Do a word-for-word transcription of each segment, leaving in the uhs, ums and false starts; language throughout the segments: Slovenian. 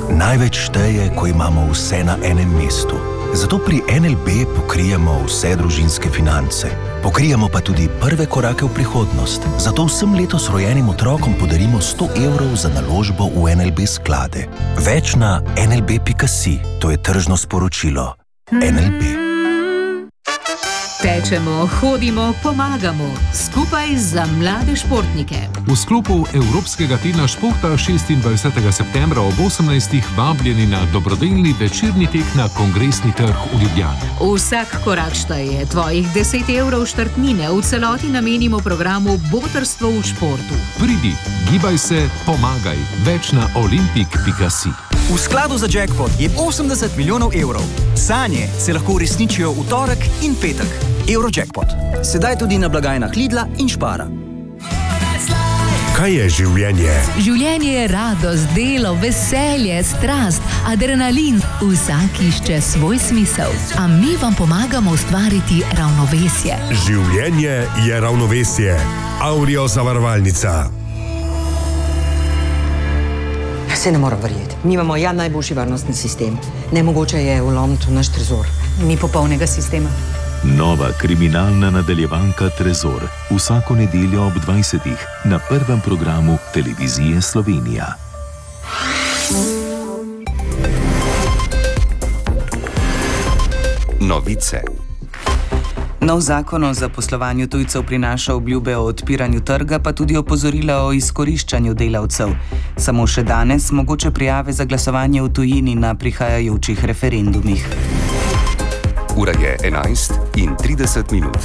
Največ šteje, ko imamo vse na enem mestu. Zato pri N L B pokrijemo vse družinske finance. Pokrijemo pa tudi prve korake v prihodnost. Zato vsem letos rojenim otrokom podarimo sto evrov za naložbo v N L B sklade. Več na en el be pika si. To je tržno sporočilo. N L B. Tečemo, hodimo, pomagamo. Skupaj za mlade športnike. V sklopu Evropskega tedna športa šestindvajsetega septembra ob osemnajstih vabljeni na dobrodelni večerni tek na Kongresni trg v Ljubljani. Vsak korak šteje. Tvojih deset evrov štartnine v celoti namenimo programu Botrstvo v športu. Pridi, gibaj se, pomagaj. Več na olimpik pika si. V skladu za jackpot je osemdeset milijonov evrov. Sanje se lahko uresničijo v torek in petek. Eurojackpot. Sedaj tudi na blagajnah Lidla in Špara. Kaj je življenje? Življenje je radost, delo, veselje, strast, adrenalin. Vsak išče svoj smisel. A mi vam pomagamo ustvariti ravnovesje. Življenje je ravnovesje. Aurio zavarovalnica. Se ne moram verjeti. Mi imamo ja najboljši varnostni sistem. Nemogoče je vlomiti v naš trezor. Ni popolnega sistema. Nova kriminalna nadaljevanka Trezor. Vsako nedeljo ob dvajsetih na prvem programu Televizije Slovenija. Novice. Nov zakon o zaposlovanju tujcev prinaša obljube o odpiranju trga, pa tudi opozorila o izkoriščanju delavcev. Samo še danes mogoče prijave za glasovanje v tujini na prihajajočih referendumih. Ura je enajst in trideset minut.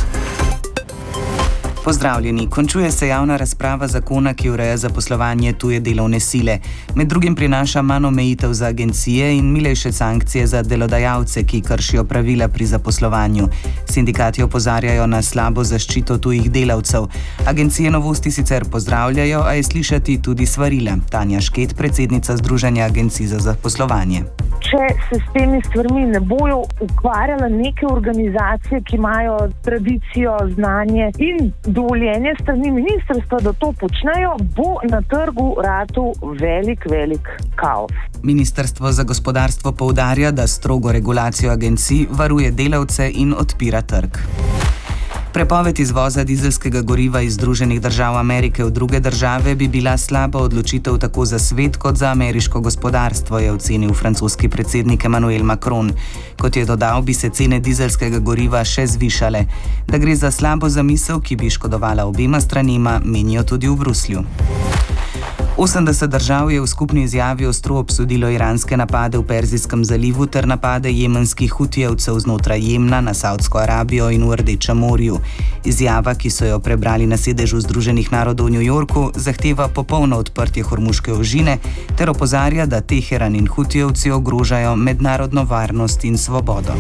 Pozdravljeni. Končuje se javna razprava zakona, ki ureja zaposlovanje tuje delovne sile. Med drugim prinaša manj omejitev za agencije in milejše sankcije za delodajalce, ki kršijo pravila pri zaposlovanju. Sindikati opozarjajo na slabo zaščito tujih delavcev. Agencije novosti sicer pozdravljajo, a je slišati tudi svarila. Tanja Šket, predsednica Združenja agencij za zaposlovanje. Če se s temi stvarmi ne bojo ukvarjale neke organizacije, ki imajo tradicijo, znanje in dovoljenje strani ministrstva, da to počnejo, bo na trgu ratal velik, velik kaos. Ministrstvo za gospodarstvo poudarja, da strogo regulacijo agencij varuje delavce in odpira trg. Prepoved izvoza dizelskega goriva iz Združenih držav Amerike v druge države bi bila slaba odločitev tako za svet kot za ameriško gospodarstvo, je ocenil francoski predsednik Emmanuel Macron. Kot je dodal, bi se cene dizelskega goriva še zvišale. Da gre za slabo zamisel, ki bi škodovala obema stranima, menijo tudi v Bruslju. osemdeset držav je v skupni izjavi ostro obsodilo iranske napade v Perzijskem zalivu ter napade jemenskih hutijevcev znotraj Jemna na Savdsko Arabijo in v Rdečem morju. Izjava, ki so jo prebrali na sedežu Združenih narodov v New Yorku, zahteva popolno odprtje Hormuške ožine ter opozarja, da Teheran in hutijevci ogrožajo mednarodno varnost in svobodo.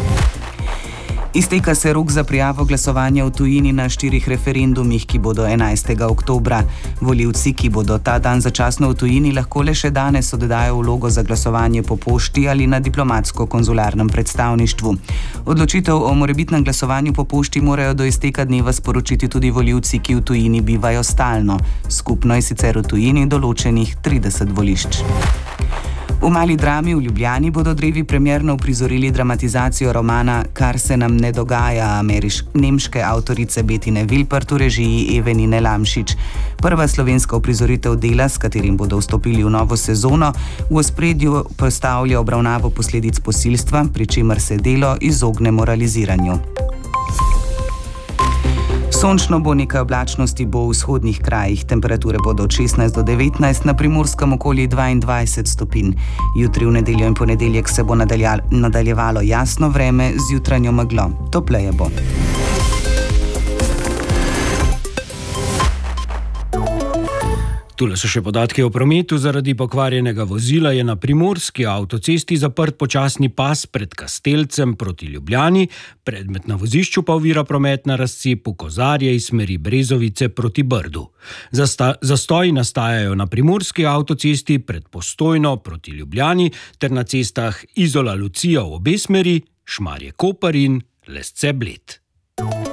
Izteka se rok za prijavo glasovanja v tujini na štirih referendumih, ki bodo enajstega oktobra. Volivci, ki bodo ta dan začasno v tujini, lahko le še danes oddajo vlogo za glasovanje po pošti ali na diplomatsko-konzularnem predstavništvu. Odločitev o morebitnem glasovanju po pošti morajo do izteka dneva sporočiti tudi volivci, ki v tujini bivajo stalno. Skupno je sicer v tujini določenih trideset volišč. V Mali drami v Ljubljani bodo drevi premierno uprizorili dramatizacijo romana Kar se nam ne dogaja ameriš nemške avtorice Bettine Vilpert v režiji Evenine Lamšič. Prva slovenska uprizoritev dela, s katerim bodo vstopili v novo sezono, v ospredju postavlja obravnavo posledic posilstva, pri čemer se delo izogne moraliziranju. Sončno bo, nekaj oblačnosti bo v vzhodnih krajih. Temperature bodo od šestnajst do devetnajst, na Primorskem okoli dvaindvajset stopinj. Jutri v nedeljo in ponedeljek se bo nadaljevalo jasno vreme z jutranjo meglo. Topleje bo. Tule so še podatki o prometu. Zaradi pokvarjenega vozila je na primorski avtocesti zaprt počasni pas pred Kastelcem proti Ljubljani, predmet na vozišču pa ovira promet na razcepu Kozarje iz smeri Brezovice proti Brdu. Zasta- zastoji nastajajo na primorski avtocesti pred Postojno proti Ljubljani ter na cestah Izola Lucija v obe smeri, Šmarje Koper in Lesce Bled.